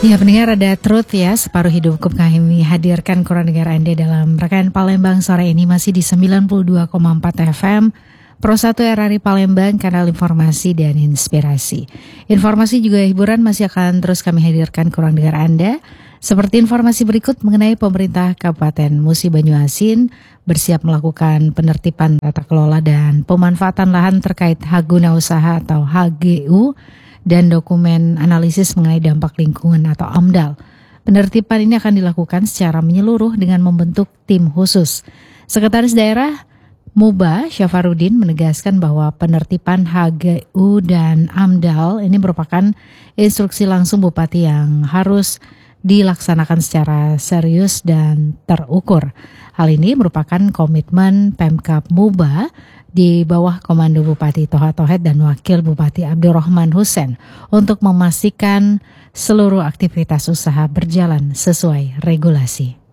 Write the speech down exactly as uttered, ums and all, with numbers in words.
Ya pendengar, ada Truth ya, separuh hidupku kami hadirkan kurang dengar Anda dalam rekan Palembang sore ini masih di sembilan puluh dua koma empat F M Pro satu R R I Palembang, kanal informasi dan inspirasi. Informasi juga hiburan masih akan terus kami hadirkan kurang dengar Anda. Seperti informasi berikut mengenai pemerintah Kabupaten Musi Banyuasin bersiap melakukan penertiban tata kelola dan pemanfaatan lahan terkait hak guna usaha atau H G U dan dokumen analisis mengenai dampak lingkungan atau AMDAL. Penertiban ini akan dilakukan secara menyeluruh dengan membentuk tim khusus. Sekretaris Daerah Muba Syafarudin menegaskan bahwa penertiban H G U dan AMDAL ini merupakan instruksi langsung Bupati yang harus dilaksanakan secara serius dan terukur. Hal ini merupakan komitmen Pemkab Muba di bawah komando Bupati Toha Tohet dan Wakil Bupati Abdurrahman Hussein untuk memastikan seluruh aktivitas usaha berjalan sesuai regulasi.